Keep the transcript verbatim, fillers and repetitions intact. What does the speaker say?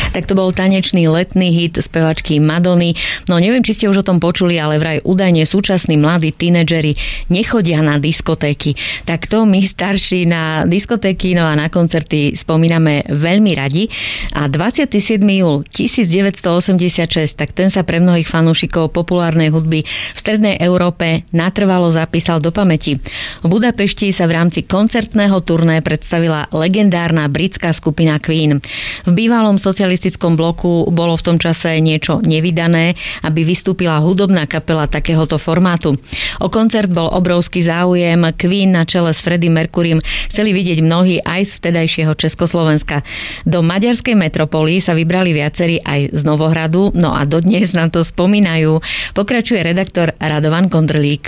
Tak to bol tanečný letný hit spevačky Madony. No neviem, či ste už o tom počuli, ale vraj údajne súčasní mladí tínedžeri nechodia na diskotéky. Tak to my starší na diskotéky, no a na koncerty spomíname veľmi radi. A dvadsiateho siedmeho júla tisícdeväťstoosemdesiatšesť, tak ten sa pre mnohých fanúšikov populárnej hudby v strednej Európe natrvalo zapísal do pamäti. V Budapešti sa v rámci koncertného turné predstavila legendárna britská skupina Queen. V bývalom socialistickom bloku bolo v tom čase niečo nevydané, aby vystúpila hudobná kapela takéhoto formátu. O koncert bol obrovský záujem. Queen na čele s Freddie Mercurym chceli vidieť mnohí aj z vtedajšieho Československa. Do maďarskej metropoly sa vybrali viacerí aj z Novohradu, no a dodnes na to spomínajú. Pokračuje redaktor Radovan Kondrlík.